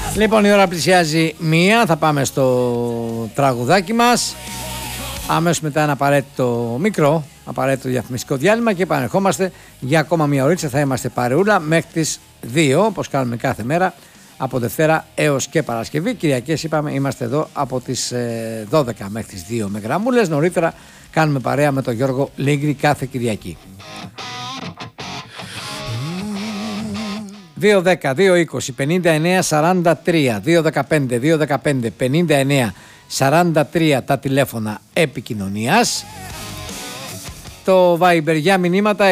Λοιπόν, η ώρα πλησιάζει 1, θα πάμε στο τραγουδάκι μας. Αμέσως μετά ένα απαραίτητο διαφημιστικό διάλειμμα και επανερχόμαστε για ακόμα μια ωρίτσα. Θα είμαστε παρεούλα μέχρι τις 2, όπως κάνουμε κάθε μέρα, από Δευτέρα έως και Παρασκευή. Κυριακές είπαμε είμαστε εδώ από τις 12 μέχρι τις 2 με γραμμούλες. Νωρίτερα κάνουμε παρέα με τον Γιώργο Λίγκρη κάθε Κυριακή. 2-10, 2-20, 59-43, 2-15, 2-15, 59-43 τα τηλέφωνα επικοινωνίας. Το Viber για μηνύματα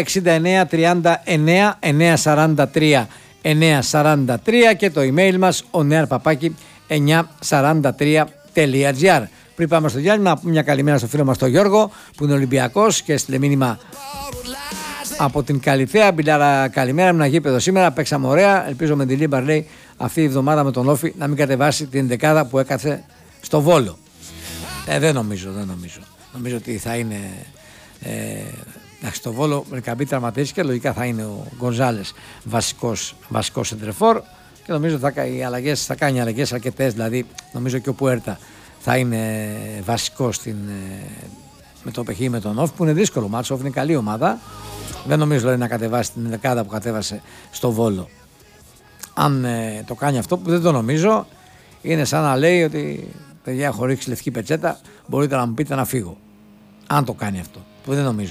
69-39-943 943 και το email μας onearpapaki943.gr. Πριν πάμε στο διάλειμμα, να πούμε μια καλημέρα στο φίλο μας τον Γιώργο που είναι Ολυμπιακός και έστειλε μήνυμα από την Καλιθέα. Μπιλάρα, καλημέρα, ήμουν γήπεδο σήμερα. Παίξαμε ωραία. Ελπίζω με τη Λίμπαρ, λέει, αυτή η εβδομάδα με τον Όφη να μην κατεβάσει την δεκάδα που έκατσε στο Βόλο. Δεν νομίζω. Νομίζω ότι θα είναι. Στο Βόλο με καμπή τραυματίστηκε. Λογικά θα είναι ο Γκονζάλες βασικός σεντρεφόρ. Και νομίζω ότι θα κάνει αλλαγές αρκετές. Δηλαδή, νομίζω και ο Πουέρτα θα είναι βασικό με το παιχνίδι με τον Όφη, που είναι δύσκολο μάτσο. Ο Όφη είναι καλή ομάδα. Δεν νομίζω δηλαδή να κατεβάσει την δεκάδα που κατέβασε στο Βόλο. Αν το κάνει αυτό, που δεν το νομίζω, είναι σαν να λέει ότι παιδιά, έχω ρίξει λευκή πετσέτα, μπορείτε να μου πείτε να φύγω. Αν το κάνει αυτό, που δεν νομίζω.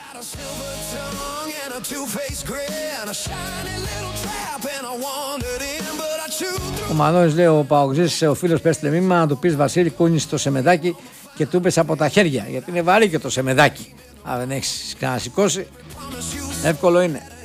Ο Μανώλης λέει: ο Παοξής, ο φίλος πέστε μήνυμα να του πεις Βασίλη, κούνησε το σεμεδάκι και του είπες από τα χέρια. Γιατί είναι βαρύ και το σεμεδάκι. Αν δεν έχεις ξανασηκώσει, εύκολο είναι.